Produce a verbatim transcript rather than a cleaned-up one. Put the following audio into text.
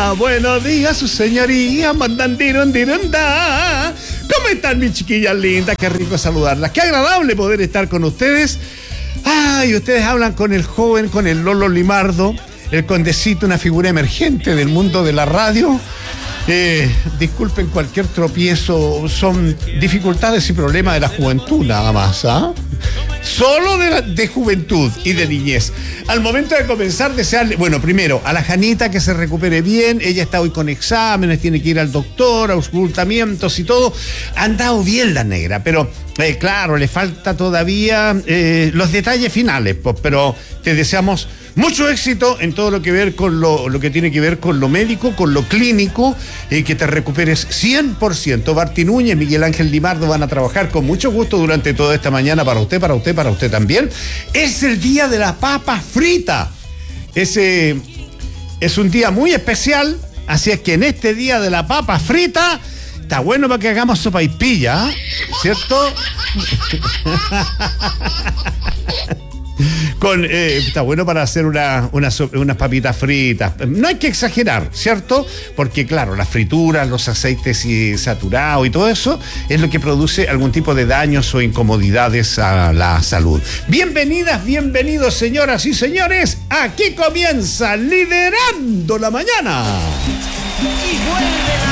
Hola, buenos días, su señoría. Mandandirondirondá. ¿Cómo están, mis chiquillas lindas? Qué rico saludarlas. Qué agradable poder estar con ustedes. Ay, ustedes hablan con el joven, con el Lolo Limardo, el condecito, una figura emergente del mundo de la radio. Eh, disculpen cualquier tropiezo, son dificultades y problemas de la juventud nada más, ¿ah? ¿eh? Solo de, la, de juventud y de niñez. Al momento de comenzar, desearle, bueno, primero, a la Janita que se recupere bien. Ella está hoy con exámenes, tiene que ir al doctor, a auscultamientos y todo. Ha andado bien la negra, pero eh, claro, le falta todavía eh, los detalles finales, pues, pero te deseamos mucho éxito en todo lo que ver con lo, lo que tiene que ver con lo médico, con lo clínico, eh, que te recuperes cien por ciento. Barty Núñez, Miguel Ángel Limardo van a trabajar con mucho gusto durante toda esta mañana para usted, para usted, para usted también. Es el día de la papa frita. Ese es un día muy especial, así es que en este día de la papa frita está bueno para que hagamos sopaipilla, ¿cierto? Con, eh, está bueno para hacer una, una, unas papitas fritas. No hay que exagerar, ¿cierto? Porque claro, las frituras, los aceites y saturados y todo eso es lo que produce algún tipo de daños o incomodidades a la salud. Bienvenidas, bienvenidos, señoras y señores. Aquí comienza Liderando la Mañana. Y vuelve la